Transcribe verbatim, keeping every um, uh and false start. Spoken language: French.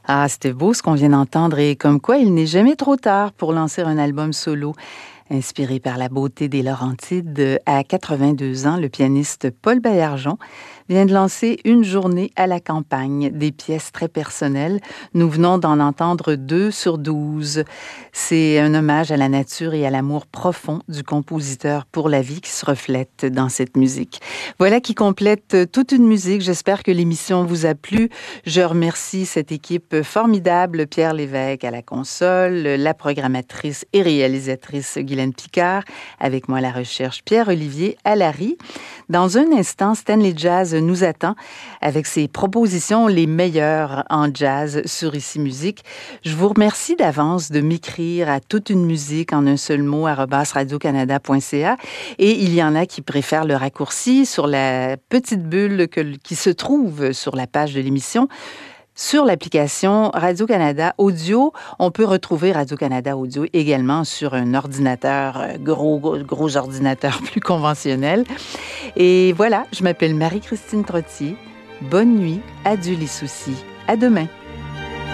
Ah, c'était beau ce qu'on vient d'entendre et comme quoi il n'est jamais trop tard pour lancer un album solo. Inspiré par la beauté des Laurentides, à quatre-vingt-deux ans, le pianiste Paul Baillargeon vient de lancer Une journée à la campagne, des pièces très personnelles. Nous venons d'en entendre deux sur douze. C'est un hommage à la nature et à l'amour profond du compositeur pour la vie qui se reflète dans cette musique. Voilà qui complète toute une musique. J'espère que l'émission vous a plu. Je remercie cette équipe formidable, Pierre Lévesque à la console, la programmatrice et réalisatrice Guylaine Picard, avec moi à la recherche Pierre-Olivier Allary. Dans un instant, Stanley Jazz nous attend avec ses propositions les meilleures en jazz sur Ici Musique. Je vous remercie d'avance de m'écrire à toute une musique en un seul mot arobase radio canada point c a et il y en a qui préfèrent le raccourci sur la petite bulle que, qui se trouve sur la page de l'émission. Sur l'application Radio-Canada Audio, on peut retrouver Radio-Canada Audio également sur un ordinateur, gros, gros, gros ordinateur plus conventionnel. Et voilà, je m'appelle Marie-Christine Trottier. Bonne nuit, adieu les soucis. À demain.